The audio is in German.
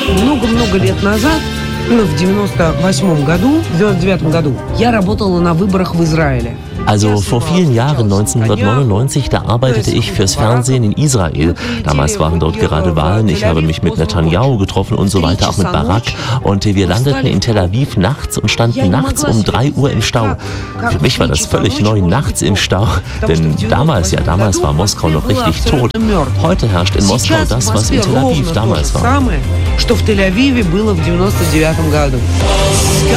Много-много лет назад, в 98 году, в 99 году, я работала на выборах в Израиле. Also vor vielen Jahren, 1999, da arbeitete ich fürs Fernsehen in Israel. Damals waren dort gerade Wahlen, ich habe mich mit Netanyahu getroffen und so weiter, auch mit Barak. Und wir landeten in Tel Aviv nachts und standen nachts um 3 Uhr im Stau. Für mich war das völlig neu, nachts im Stau, denn damals war Moskau noch richtig tot. Heute herrscht in Moskau das, was in Tel Aviv damals war. Что в Тель-Авиве было в 99 году.